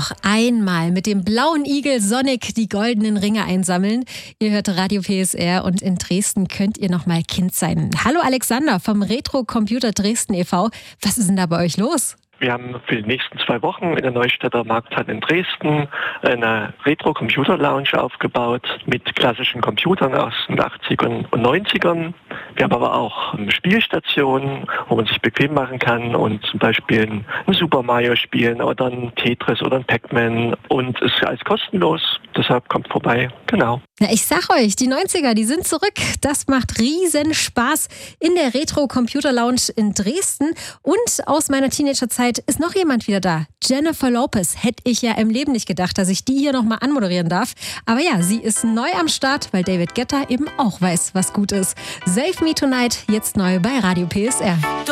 noch einmal mit dem blauen Igel Sonic die goldenen Ringe einsammeln. Ihr hört Radio PSR und in Dresden könnt ihr noch mal Kind sein. Hallo Alexander vom Retro Computer Dresden e.V. Was ist denn da bei euch los? Wir haben für die nächsten 2 Wochen in der Neustädter Markthalle in Dresden eine Retro-Computer-Lounge aufgebaut mit klassischen Computern aus den 80ern und 90ern. Wir haben aber auch eine Spielstation, wo man sich bequem machen kann und zum Beispiel ein Super Mario spielen oder ein Tetris oder ein Pac-Man. Und es ist alles kostenlos, deshalb kommt vorbei. Genau. Na, ich sag euch, die 90er, die sind zurück. Das macht riesen Spaß in der Retro Computer Lounge in Dresden. Und aus meiner Teenagerzeit ist noch jemand wieder da. Jennifer Lopez. Hätte ich ja im Leben nicht gedacht, dass ich die hier nochmal anmoderieren darf. Aber ja, sie ist neu am Start, weil David Guetta eben auch weiß, was gut ist. Save Me Tonight, jetzt neu bei Radio PSR.